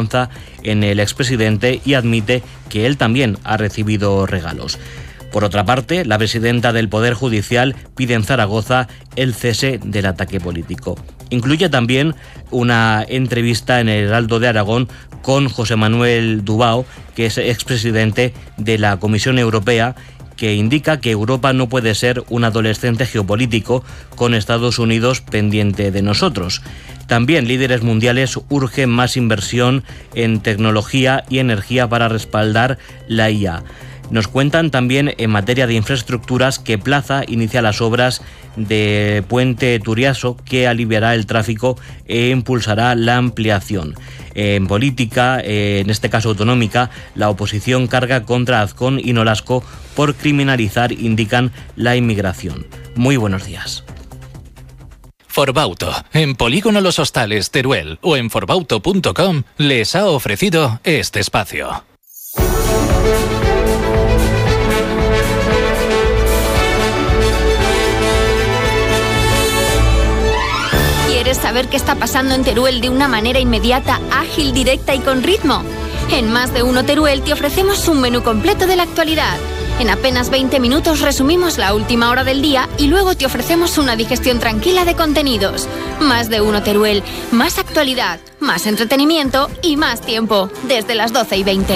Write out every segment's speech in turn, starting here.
confianza en el expresidente y admite que él también ha recibido regalos. Por otra parte, la presidenta del Poder Judicial pide en Zaragoza el cese del ataque político. Incluye también una entrevista en el Heraldo de Aragón con José Manuel Dubao, que es expresidente de la Comisión Europea, que indica que Europa no puede ser un adolescente geopolítico con Estados Unidos pendiente de nosotros. También líderes mundiales urgen más inversión en tecnología y energía para respaldar la IA. Nos cuentan también en materia de infraestructuras que Plaza inicia las obras de Puente Turiaso, que aliviará el tráfico e impulsará la ampliación. En política, en este caso autonómica, la oposición carga contra Azcón y Nolasco por criminalizar, indican, la inmigración. Muy buenos días. Forbauto, en Polígono Los Hostales, Teruel o en forbauto.com les ha ofrecido este espacio. ¿Quieres saber qué está pasando en Teruel de una manera inmediata, ágil, directa y con ritmo? En Más de Uno Teruel te ofrecemos un menú completo de la actualidad. En apenas 20 minutos resumimos la última hora del día y luego te ofrecemos una digestión tranquila de contenidos. Más de Uno Teruel, más actualidad, más entretenimiento y más tiempo, desde las 12:20.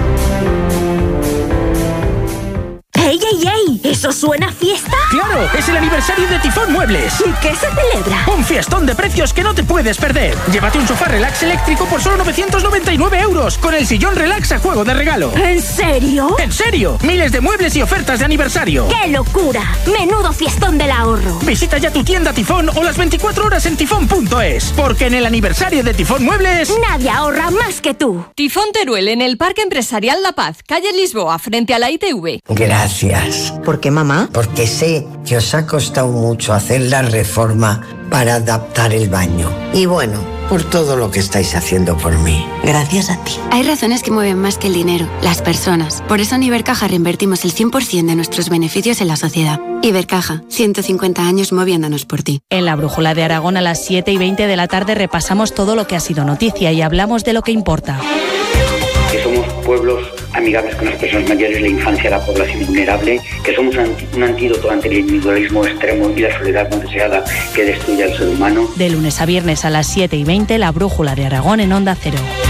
¡Ey, ey, ey! ¿Eso suena a fiesta? ¡Claro! ¡Es el aniversario de Tifón Muebles! ¿Y qué se celebra? ¡Un fiestón de precios que no te puedes perder! Llévate un sofá relax eléctrico por solo 999 €, con el sillón relax a juego de regalo. ¿En serio? ¡En serio! Miles de muebles y ofertas de aniversario. ¡Qué locura! ¡Menudo fiestón del ahorro! Visita ya tu tienda Tifón o las 24 horas en tifón.es, porque en el aniversario de Tifón Muebles nadie ahorra más que tú. Tifón Teruel, en el Parque Empresarial La Paz, calle Lisboa, frente a la ITV. Gracias. ¿Por qué, mamá? Porque sé que os ha costado mucho hacer la reforma para adaptar el baño. Y bueno, por todo lo que estáis haciendo por mí. Gracias a ti. Hay razones que mueven más que el dinero, las personas. Por eso en Ibercaja reinvertimos el 100% de nuestros beneficios en la sociedad. Ibercaja, 150 años moviéndonos por ti. En la Brújula de Aragón a las 7:20 de la tarde repasamos todo lo que ha sido noticia y hablamos de lo que importa. Que somos pueblos amigables con las personas mayores, la infancia, la población vulnerable, que somos un antídoto ante el individualismo extremo y la soledad no deseada que destruye al ser humano. De lunes a viernes a las 7:20, la Brújula de Aragón en Onda Cero.